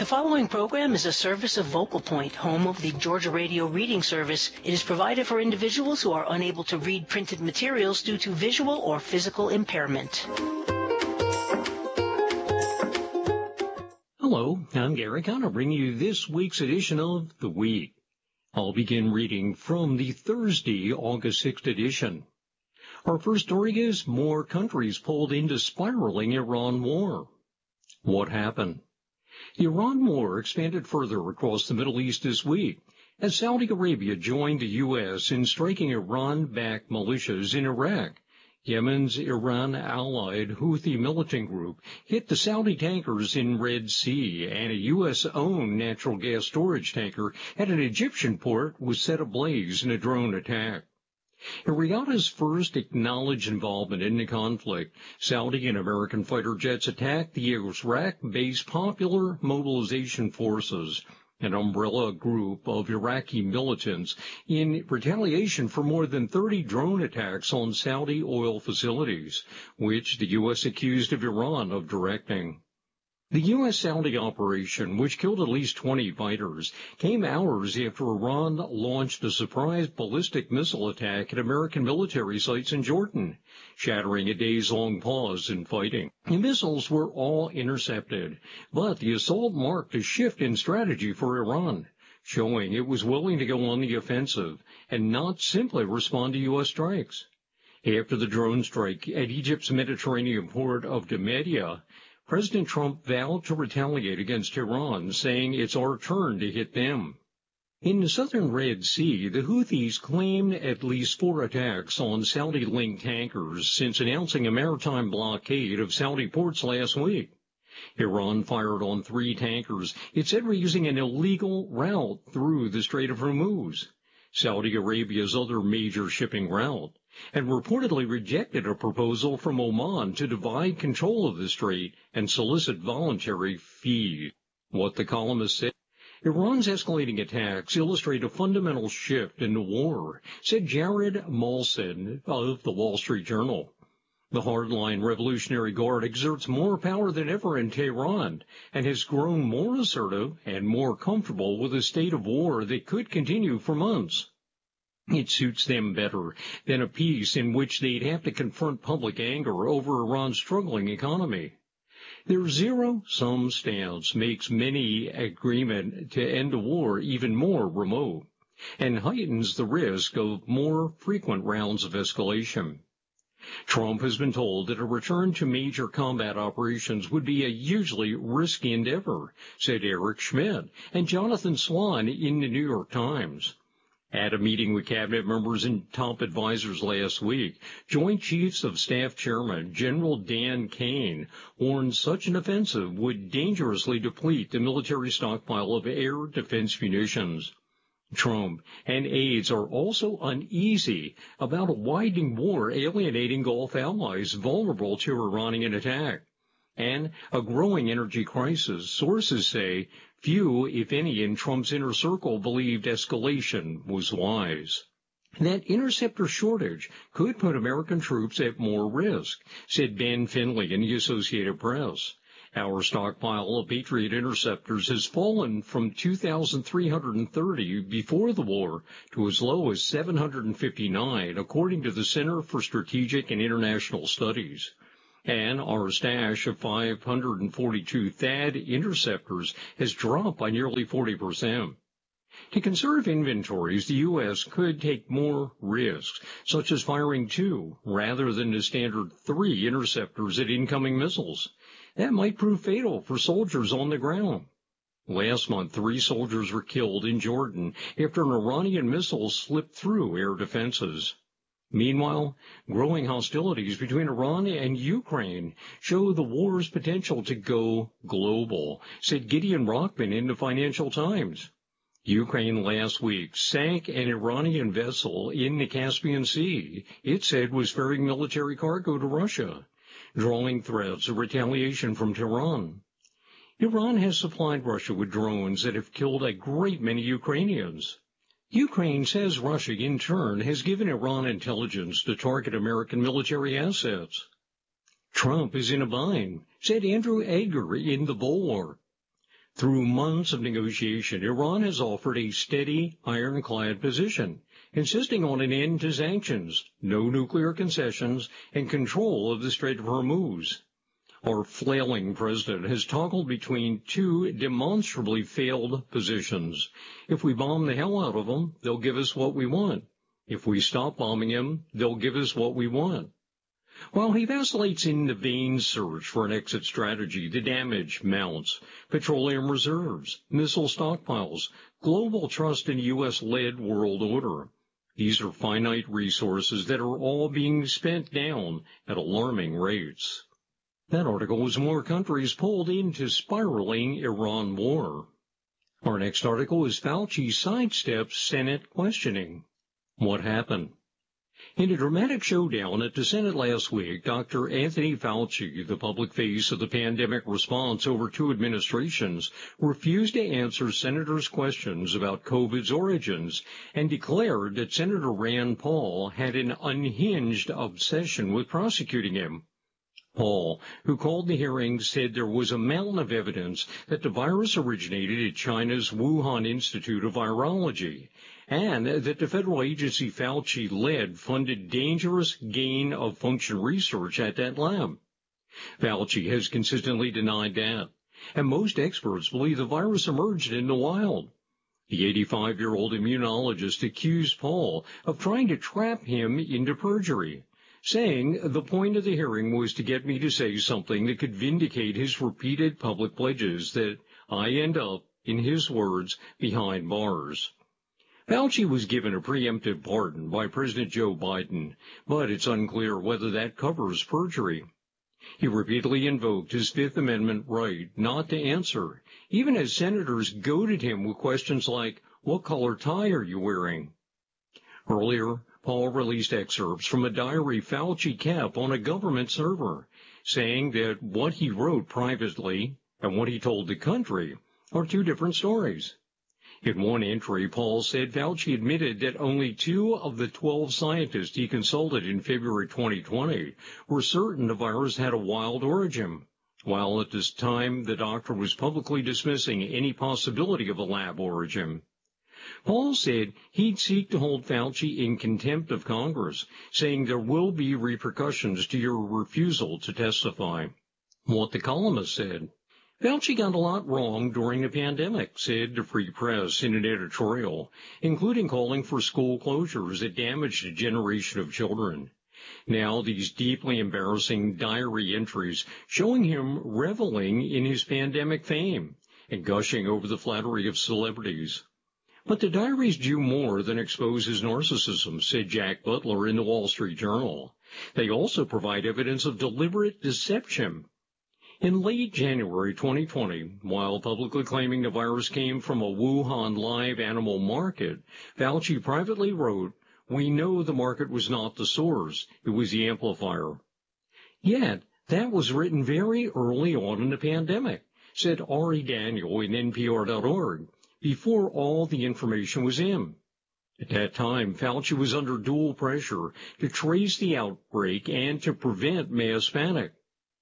The following program is a service of Vocal Point, home of the Georgia Radio Reading Service. It is provided for individuals who are unable to read printed materials due to visual or physical impairment. Hello, I'm Gary Conner, bringing you this week's edition of The Week. I'll begin reading from the Thursday, August 6th edition. Our first story is more countries pulled into spiraling Iran war. What happened? The Iran war expanded further across the Middle East this week as Saudi Arabia joined the U.S. in striking Iran-backed militias in Iraq. Yemen's Iran-allied Houthi militant group hit the Saudi tankers in Red Sea, and a U.S.-owned natural gas storage tanker at an Egyptian port was set ablaze in a drone attack. In Riyadh's first acknowledged involvement in the conflict, Saudi and American fighter jets attacked the Iraq-based Popular Mobilization Forces, an umbrella group of Iraqi militants, in retaliation for more than 30 drone attacks on Saudi oil facilities, which the U.S. accused of Iran of directing. The U.S.-Saudi operation, which killed at least 20 fighters, came hours after Iran launched a surprise ballistic missile attack at American military sites in Jordan, shattering a days-long pause in fighting. The missiles were all intercepted, but the assault marked a shift in strategy for Iran, showing it was willing to go on the offensive and not simply respond to U.S. strikes. After the drone strike at Egypt's Mediterranean port of Damietta, President Trump vowed to retaliate against Iran, saying it's our turn to hit them. In the southern Red Sea, the Houthis claimed at least 4 attacks on Saudi-linked tankers since announcing a maritime blockade of Saudi ports last week. Iran fired on 3 tankers it said were using an illegal route through the Strait of Hormuz, Saudi Arabia's other major shipping route, and reportedly rejected a proposal from Oman to divide control of the strait and solicit voluntary fees. What the columnist said, Iran's escalating attacks illustrate a fundamental shift in the war, said Jared Molson of the Wall Street Journal. The hardline Revolutionary Guard exerts more power than ever in Tehran and has grown more assertive and more comfortable with a state of war that could continue for months. It suits them better than a peace in which they'd have to confront public anger over Iran's struggling economy. Their zero-sum stance makes many agreement to end the war even more remote and heightens the risk of more frequent rounds of escalation. Trump has been told that a return to major combat operations would be a hugely risky endeavor, said Eric Schmidt and Jonathan Swan in the New York Times. At a meeting with cabinet members and top advisors last week, Joint Chiefs of Staff Chairman General Dan Kane warned such an offensive would dangerously deplete the military stockpile of air defense munitions. Trump and aides are also uneasy about a widening war alienating Gulf allies vulnerable to Iranian attack, and a growing energy crisis. Sources say few, if any, in Trump's inner circle believed escalation was wise. That interceptor shortage could put American troops at more risk, said Ben Finley in the Associated Press. Our stockpile of Patriot interceptors has fallen from 2,330 before the war to as low as 759, according to the Center for Strategic and International Studies. And our stash of 542 THAAD interceptors has dropped by nearly 40%. To conserve inventories, the U.S. could take more risks, such as firing 2 rather than the standard 3 interceptors at incoming missiles. That might prove fatal for soldiers on the ground. Last month, 3 soldiers were killed in Jordan after an Iranian missile slipped through air defenses. Meanwhile, growing hostilities between Iran and Ukraine show the war's potential to go global, said Gideon Rockman in the Financial Times. Ukraine last week sank an Iranian vessel in the Caspian Sea it said was ferrying military cargo to Russia, drawing threats of retaliation from Tehran. Iran has supplied Russia with drones that have killed a great many Ukrainians. Ukraine says Russia, in turn, has given Iran intelligence to target American military assets. Trump is in a bind, said Andrew Edgar in The Bulwark. Through months of negotiation, Iran has offered a steady, ironclad position, insisting on an end to sanctions, no nuclear concessions, and control of the Strait of Hormuz. Our flailing president has toggled between two demonstrably failed positions. If we bomb the hell out of them, they'll give us what we want. If we stop bombing them, they'll give us what we want. While he vacillates in the vain search for an exit strategy, the damage mounts. Petroleum reserves, missile stockpiles, global trust in U.S.-led world order. These are finite resources that are all being spent down at alarming rates. That article was more countries pulled into spiraling Iran war. Our next article is Fauci sidesteps Senate questioning. What happened? In a dramatic showdown at the Senate last week, Dr. Anthony Fauci, the public face of the pandemic response over two administrations, refused to answer senators' questions about COVID's origins and declared that Senator Rand Paul had an unhinged obsession with prosecuting him. Paul, who called the hearing, said there was a mountain of evidence that the virus originated at China's Wuhan Institute of Virology, and that the federal agency Fauci led funded dangerous gain-of-function research at that lab. Fauci has consistently denied that, and most experts believe the virus emerged in the wild. The 85-year-old immunologist accused Paul of trying to trap him into perjury, saying the point of the hearing was to get me to say something that could vindicate his repeated public pledges that I end up, in his words, behind bars. Fauci was given a preemptive pardon by President Joe Biden, but it's unclear whether that covers perjury. He repeatedly invoked his Fifth Amendment right not to answer, even as senators goaded him with questions like, "What color tie are you wearing?" Earlier, Paul released excerpts from a diary Fauci kept on a government server, saying that what he wrote privately and what he told the country are two different stories. In one entry, Paul said Fauci admitted that only 2 of the 12 scientists he consulted in February 2020 were certain the virus had a wild origin, while at this time the doctor was publicly dismissing any possibility of a lab origin. Paul said he'd seek to hold Fauci in contempt of Congress, saying there will be repercussions to your refusal to testify. What the columnist said. Fauci got a lot wrong during the pandemic, said the Free Press in an editorial, including calling for school closures that damaged a generation of children. Now these deeply embarrassing diary entries showing him reveling in his pandemic fame and gushing over the flattery of celebrities. But the diaries do more than expose his narcissism, said Jack Butler in the Wall Street Journal. They also provide evidence of deliberate deception. In late January 2020, while publicly claiming the virus came from a Wuhan live animal market, Fauci privately wrote, "We know the market was not the source, it was the amplifier." Yet, that was written very early on in the pandemic, said Ari Daniel in NPR.org. Before all the information was in. At that time, Fauci was under dual pressure to trace the outbreak and to prevent mass panic.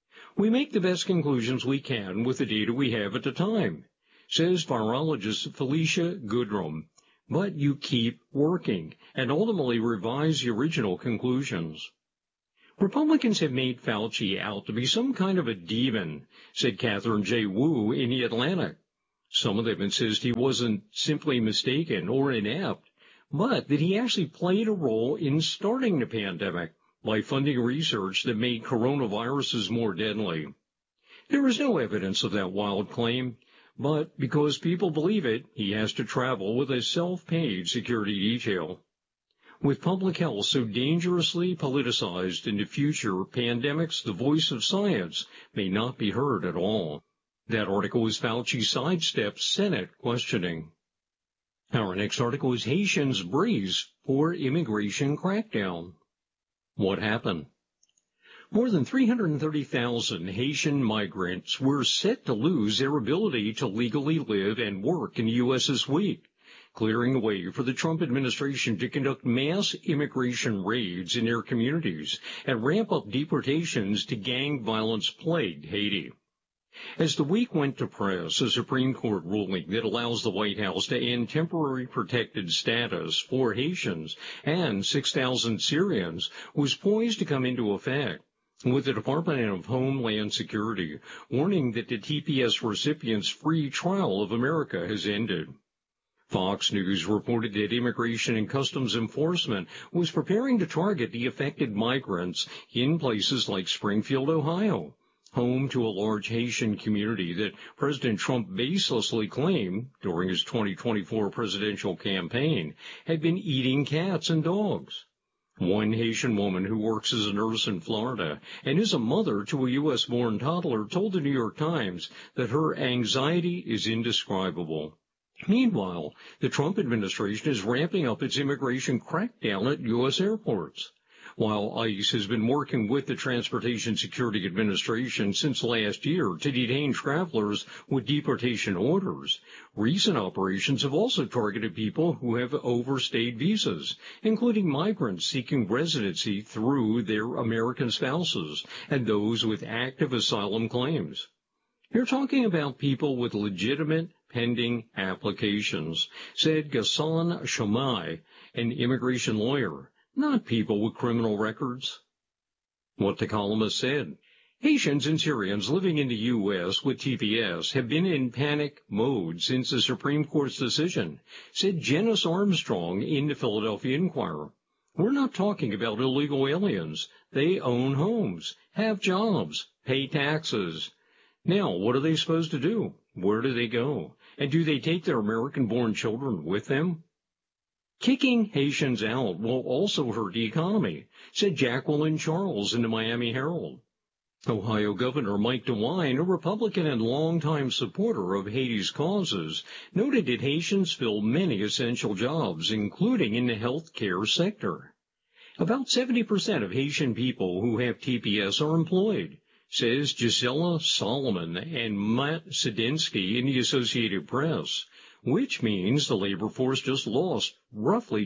We make the best conclusions we can with the data we have at the time, says virologist Felicia Goodrum. But you keep working and ultimately revise the original conclusions. Republicans have made Fauci out to be some kind of a demon, said Catherine J. Wu in The Atlantic. Some of them insist he wasn't simply mistaken or inept, but that he actually played a role in starting the pandemic by funding research that made coronaviruses more deadly. There is no evidence of that wild claim, but because people believe it, he has to travel with a self-paid security detail. With public health so dangerously politicized into future pandemics, the voice of science may not be heard at all. That article is Fauci sidesteps Senate questioning. Our next article is Haitians brace for immigration crackdown. What happened? More than 330,000 Haitian migrants were set to lose their ability to legally live and work in the U.S. this week, clearing the way for the Trump administration to conduct mass immigration raids in their communities and ramp up deportations to gang violence-plagued Haiti. As the week went to press, a Supreme Court ruling that allows the White House to end temporary protected status for Haitians and 6,000 Syrians was poised to come into effect, with the Department of Homeland Security warning that the TPS recipients' free trial of America has ended. Fox News reported that Immigration and Customs Enforcement was preparing to target the affected migrants in places like Springfield, Ohio, home to a large Haitian community that President Trump baselessly claimed during his 2024 presidential campaign had been eating cats and dogs. One Haitian woman who works as a nurse in Florida and is a mother to a U.S.-born toddler told the New York Times that her anxiety is indescribable. Meanwhile, the Trump administration is ramping up its immigration crackdown at U.S. airports. While ICE has been working with the Transportation Security Administration since last year to detain travelers with deportation orders, recent operations have also targeted people who have overstayed visas, including migrants seeking residency through their American spouses and those with active asylum claims. You're talking about people with legitimate pending applications, said Ghassan Shamai, an immigration lawyer, not people with criminal records. What the columnist said. Haitians and Syrians living in the U.S. with TPS have been in panic mode since the Supreme Court's decision, said Janice Armstrong in the Philadelphia Inquirer. We're not talking about illegal aliens. They own homes, have jobs, pay taxes. Now, what are they supposed to do? Where do they go? And do they take their American-born children with them? Kicking Haitians out will also hurt the economy, said Jacqueline Charles in the Miami Herald. Ohio Governor Mike DeWine, a Republican and longtime supporter of Haiti's causes, noted that Haitians fill many essential jobs, including in the health care sector. About 70% of Haitian people who have TPS are employed, says Gisela Solomon and Matt Sedinsky in the Associated Press, which means the labor force just lost roughly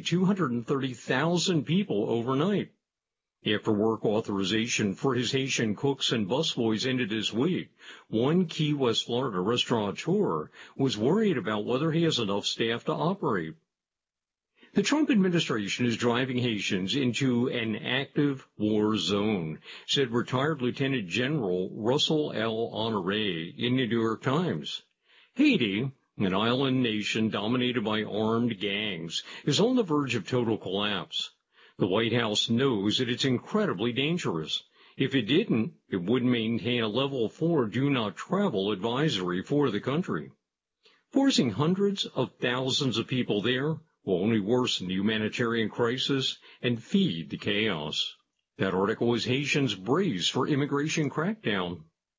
230,000 people overnight. After work authorization for his Haitian cooks and busboys ended this week, one Key West, Florida restaurateur was worried about whether he has enough staff to operate. The Trump administration is driving Haitians into an active war zone, said retired Lieutenant General Russell L. Honoré in the New York Times. Haiti, an island nation dominated by armed gangs, is on the verge of total collapse. The White House knows that it's incredibly dangerous. If it didn't, it would maintain a level 4 do not travel advisory for the country. Forcing hundreds of thousands of people there will only worsen the humanitarian crisis and feed the chaos. That article was Haitians Brace for Immigration Crackdown.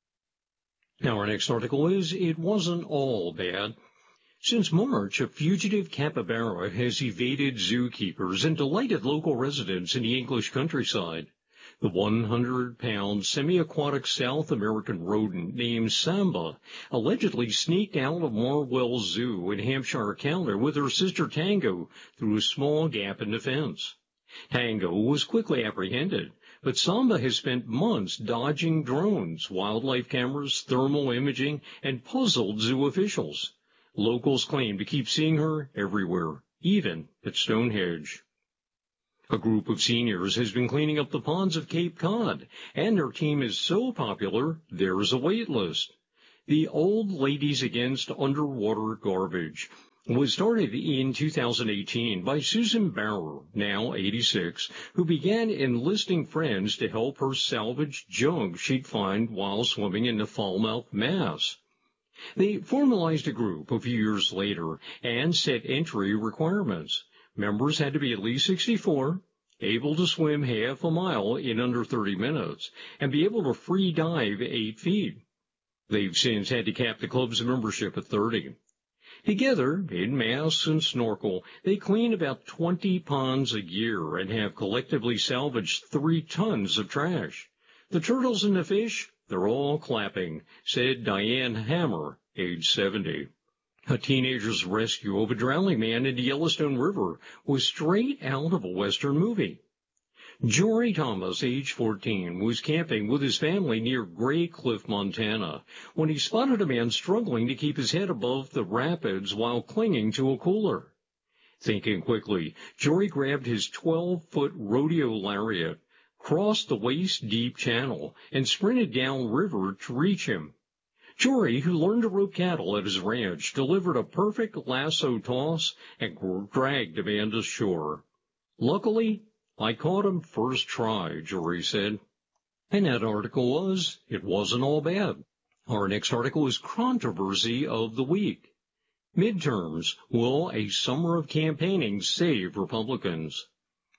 Now our next article is, It Wasn't All Bad. Since March, a fugitive capybara has evaded zookeepers and delighted local residents in the English countryside. The 100-pound semi-aquatic South American rodent named Samba allegedly sneaked out of Marwell Zoo in Hampshire County with her sister Tango through a small gap in the fence. Tango was quickly apprehended, but Samba has spent months dodging drones, wildlife cameras, thermal imaging, and puzzled zoo officials. Locals claim to keep seeing her everywhere, even at Stonehenge. A group of seniors has been cleaning up the ponds of Cape Cod, and their team is so popular, there's a wait list. The Old Ladies Against Underwater Garbage was started in 2018 by Susan Barrow, now 86, who began enlisting friends to help her salvage junk she'd find while swimming in the Falmouth, Mass. They formalized a group a few years later and set entry requirements. Members had to be at least 64, able to swim half a mile in under 30 minutes, and be able to free dive 8 feet. They've since had to cap the club's membership at 30. Together, in masks and snorkel, they clean about 20 ponds a year and have collectively salvaged 3 tons of trash. The turtles and the fish, they're all clapping, said Diane Hammer, age 70. A teenager's rescue of a drowning man in the Yellowstone River was straight out of a Western movie. Jory Thomas, age 14, was camping with his family near Gray Cliff, Montana, when he spotted a man struggling to keep his head above the rapids while clinging to a cooler. Thinking quickly, Jory grabbed his 12-foot rodeo lariat, crossed the waist-deep channel, and sprinted downriver to reach him. Jory, who learned to rope cattle at his ranch, delivered a perfect lasso toss and dragged the man to shore. Luckily, I caught him first try, Jory said. And that article was, it wasn't all bad. Our next article is Controversy of the Week. Midterms. Will a summer of campaigning save Republicans?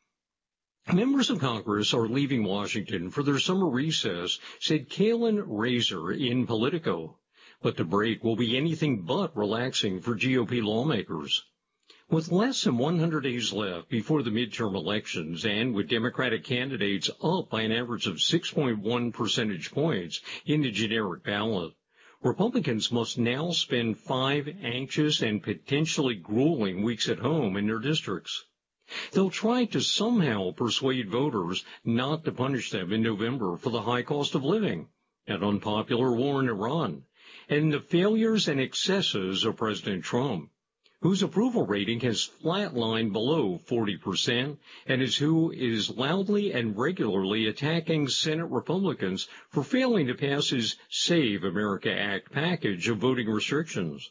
Members of Congress are leaving Washington for their summer recess, said Kalen Razor in Politico. But the break will be anything but relaxing for GOP lawmakers. With less than 100 days left before the midterm elections and with Democratic candidates up by an average of 6.1 percentage points in the generic ballot, Republicans must now spend 5 anxious and potentially grueling weeks at home in their districts. They'll try to somehow persuade voters not to punish them in November for the high cost of living, an unpopular war in Iran, and the failures and excesses of President Trump, whose approval rating has flatlined below 40% and who is loudly and regularly attacking Senate Republicans for failing to pass his Save America Act package of voting restrictions.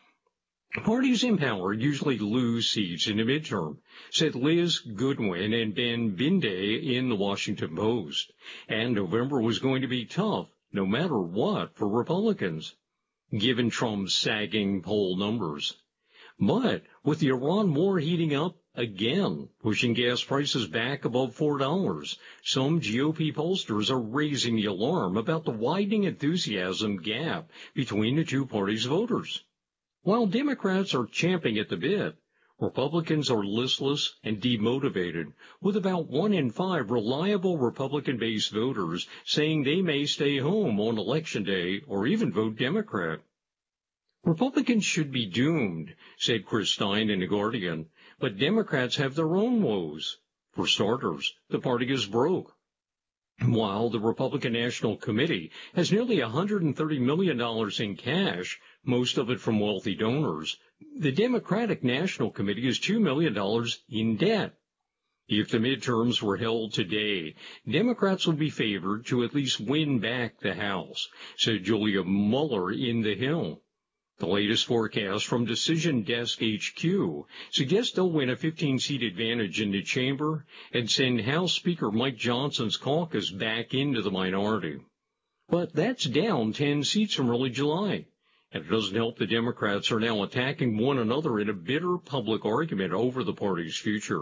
Parties in power usually lose seats in the midterm, said Liz Goodwin and Ben Binde in the Washington Post, and November was going to be tough, no matter what, for Republicans, given Trump's sagging poll numbers. But with the Iran war heating up again, pushing gas prices back above $4, some GOP pollsters are raising the alarm about the widening enthusiasm gap between the two parties' voters. While Democrats are champing at the bit, Republicans are listless and demotivated, with about 1 in 5 reliable Republican-based voters saying they may stay home on Election Day or even vote Democrat. Republicans should be doomed, said Chris Stein in The Guardian, but Democrats have their own woes. For starters, the party is broke. While the Republican National Committee has nearly $130 million in cash, most of it from wealthy donors, the Democratic National Committee is $2 million in debt. If the midterms were held today, Democrats would be favored to at least win back the House, said Julia Mueller in The Hill. The latest forecast from Decision Desk HQ suggests they'll win a 15-seat advantage in the chamber and send House Speaker Mike Johnson's caucus back into the minority. But that's down 10 seats from early July, and it doesn't help the Democrats are now attacking one another in a bitter public argument over the party's future.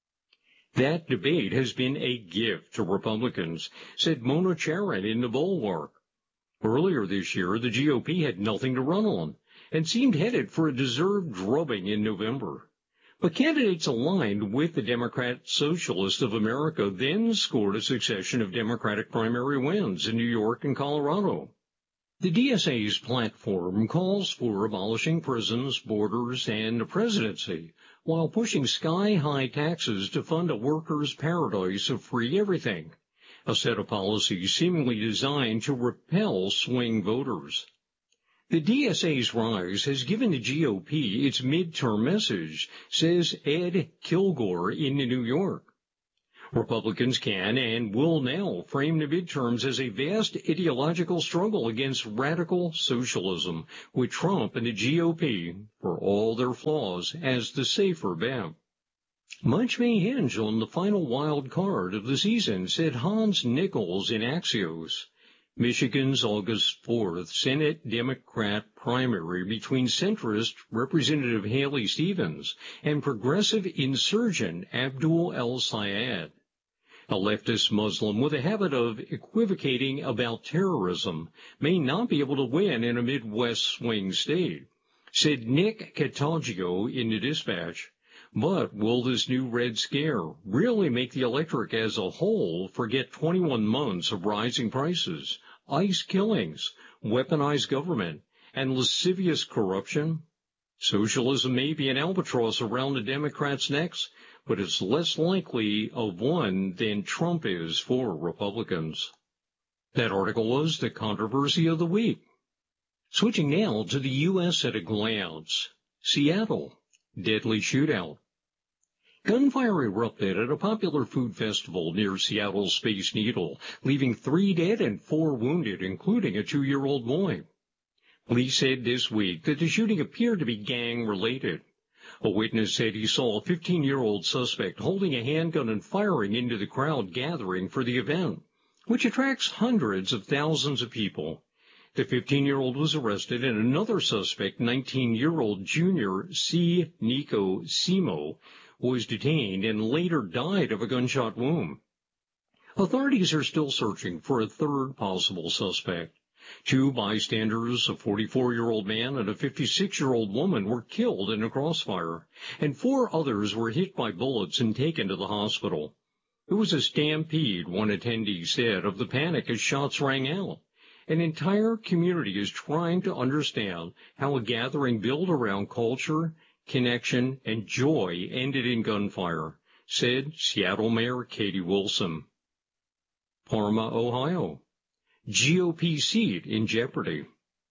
That debate has been a gift to Republicans, said Mona Charen in The Bulwark. Earlier this year, the GOP had nothing to run on and seemed headed for a deserved drubbing in November. But candidates aligned with the Democrat Socialists of America then scored a succession of Democratic primary wins in New York and Colorado. The DSA's platform calls for abolishing prisons, borders, and the presidency, while pushing sky-high taxes to fund a workers' paradise of free everything, a set of policies seemingly designed to repel swing voters. The DSA's rise has given the GOP its midterm message, says Ed Kilgore in New York. Republicans can and will now frame the midterms as a vast ideological struggle against radical socialism, with Trump and the GOP, for all their flaws, as the safer bet. Much may hinge on the final wild card of the season, said Hans Nichols in Axios. Michigan's August 4th Senate Democrat primary between centrist Representative Haley Stevens and progressive insurgent Abdul El-Sayed. A leftist Muslim with a habit of equivocating about terrorism may not be able to win in a Midwest swing state, said Nick Catalgio in the Dispatch. But will this new red scare really make the electorate as a whole forget 21 months of rising prices, ICE killings, weaponized government, and lascivious corruption? Socialism may be an albatross around the Democrats' necks, but it's less likely of one than Trump is for Republicans. That article was the controversy of the week. Switching now to the U.S. at a glance. Seattle, deadly shootout. Gunfire erupted at a popular food festival near Seattle's Space Needle, leaving 3 dead and 4 wounded, including a 2-year-old boy. Police said this week that the shooting appeared to be gang-related. A witness said he saw a 15-year-old suspect holding a handgun and firing into the crowd gathering for the event, which attracts hundreds of thousands of people. The 15-year-old was arrested, and another suspect, 19-year-old Junior C. Nico Simo, was detained and later died of a gunshot wound. Authorities are still searching for a third possible suspect. 2 bystanders, a 44-year-old man and a 56-year-old woman, were killed in a crossfire, and 4 others were hit by bullets and taken to the hospital. It was a stampede, one attendee said, of the panic as shots rang out. An entire community is trying to understand how a gathering built around culture, connection, and joy ended in gunfire, said Seattle Mayor Katie Wilson. Parma, Ohio. GOP seat in jeopardy.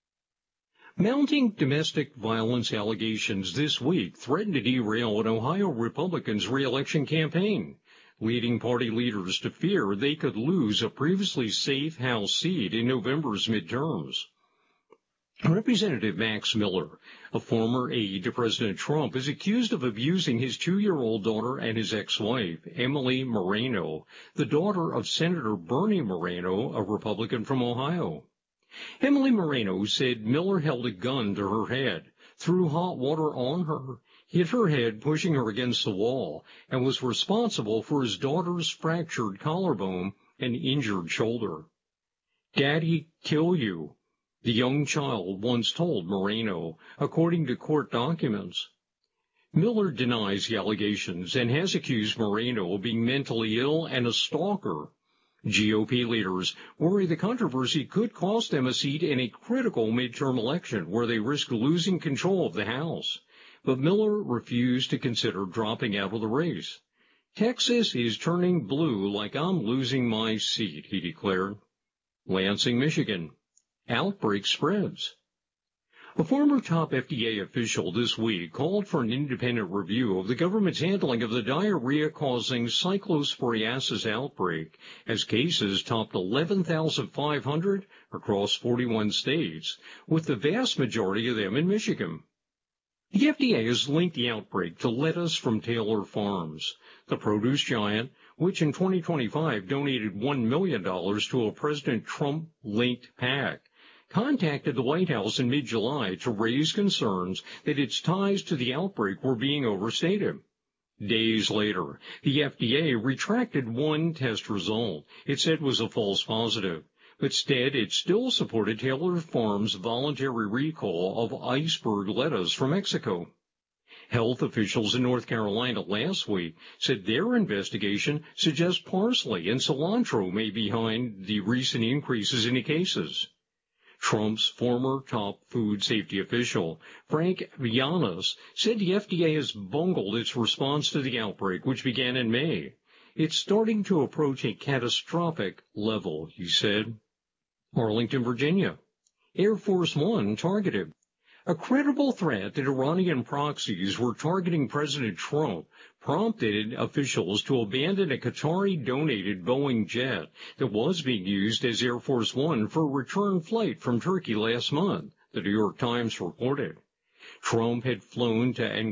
Mounting domestic violence allegations this week threaten to derail an Ohio Republican's re-election campaign, leading party leaders to fear they could lose a previously safe House seat in November's midterms. Representative Max Miller, a former aide to President Trump, is accused of abusing his 2-year-old daughter and his ex-wife, Emily Moreno, the daughter of Senator Bernie Moreno, a Republican from Ohio. Emily Moreno said Miller held a gun to her head, threw hot water on her, hit her head, pushing her against the wall, and was responsible for his daughter's fractured collarbone and injured shoulder. "Daddy, kill you," the young child once told Moreno, according to court documents. Miller denies the allegations and has accused Moreno of being mentally ill and a stalker. GOP leaders worry the controversy could cost them a seat in a critical midterm election where they risk losing control of the House. But Miller refused to consider dropping out of the race. "Texas is turning blue like I'm losing my seat," he declared. Lansing, Michigan. Outbreak spreads. A former top FDA official this week called for an independent review of the government's handling of the diarrhea-causing cyclosporiasis outbreak as cases topped 11,500 across 41 states, with the vast majority of them in Michigan. The FDA has linked the outbreak to lettuce from Taylor Farms, the produce giant, which in 2025 donated $1 million to a President Trump-linked PAC, contacted the White House in mid-July to raise concerns that its ties to the outbreak were being overstated. Days later, the FDA retracted one test result it said was a false positive, but instead it still supported Taylor Farms' voluntary recall of iceberg lettuce from Mexico. Health officials in North Carolina last week said their investigation suggests parsley and cilantro may be behind the recent increases in cases. Trump's former top food safety official, Frank Vianas, said the FDA has bungled its response to the outbreak, which began in May. "It's starting to approach a catastrophic level," he said. Arlington, Virginia. Air Force One targeted. A credible threat that Iranian proxies were targeting President Trump prompted officials to abandon a Qatari-donated Boeing jet that was being used as Air Force One for a return flight from Turkey last month, the New York Times reported. Trump had flown to